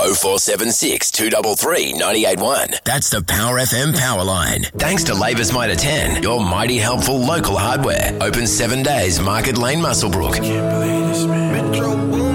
0476 233 981. That's the Power FM Power Line. Thanks to Labour's Mitre 10, your mighty helpful local hardware. Open 7 days, Market Lane, Muswellbrook. Can't believe this, man. Metro